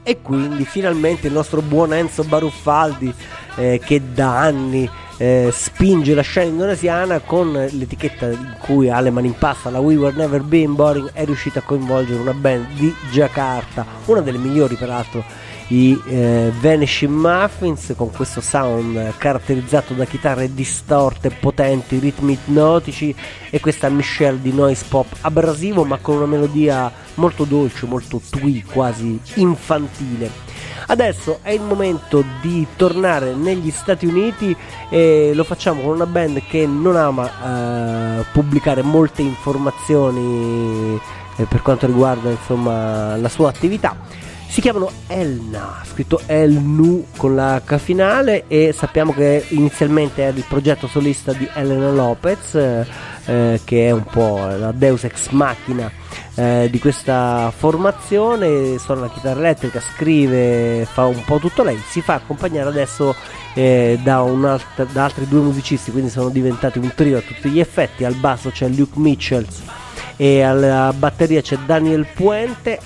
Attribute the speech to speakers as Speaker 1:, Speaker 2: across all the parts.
Speaker 1: e quindi finalmente il nostro buon Enzo Baruffaldi, che da anni spinge la scena indonesiana con l'etichetta in cui ha le mani in pasta, la We Were Never Been Boring, è riuscita a coinvolgere una band di Giacarta, una delle migliori peraltro, i Vanishing Muffins, con questo sound caratterizzato da chitarre distorte, potenti, ritmi ipnotici e questa miscela di noise pop abrasivo ma con una melodia molto dolce, molto twee, quasi infantile. Adesso è il momento di tornare negli Stati Uniti e lo facciamo con una band che non ama pubblicare molte informazioni per quanto riguarda insomma la sua attività. Si chiamano Elna, scritto El-Nu con la H finale, e sappiamo che inizialmente era il progetto solista di Elena Lopez, che è un po' la deus ex machina di questa formazione. Suona la chitarra elettrica, scrive, fa un po' tutto lei. Si fa accompagnare adesso da altri due musicisti, quindi sono diventati un trio a tutti gli effetti. Al basso c'è Luke Mitchells e alla batteria c'è Daniel Puente.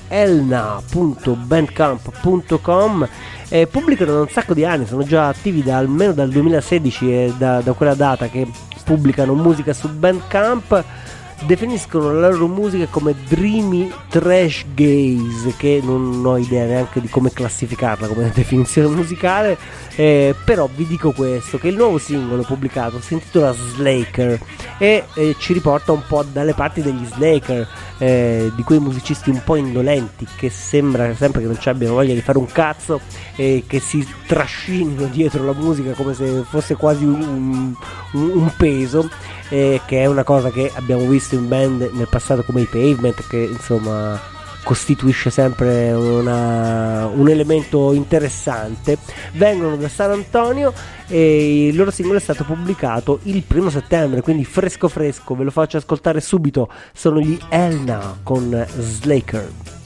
Speaker 1: Elna.bandcamp.com. Pubblicano da un sacco di anni, sono già attivi almeno dal 2016 e da quella data che pubblicano musica su Bandcamp. Definiscono la loro musica come dreamy trash gaze, che non ho idea neanche di come classificarla come definizione musicale, però vi dico questo, che il nuovo singolo pubblicato si intitola Slaker e ci riporta un po' dalle parti degli Slaker, di quei musicisti un po' indolenti che sembra sempre che non ci abbiano voglia di fare un cazzo e che si trascinino dietro la musica come se fosse quasi un peso, che è una cosa che abbiamo visto in band nel passato come i Pavement, che insomma costituisce sempre un elemento interessante. Vengono da San Antonio e il loro singolo è stato pubblicato il 1 settembre, quindi fresco fresco, ve lo faccio ascoltare subito. Sono gli Elna con Slaker.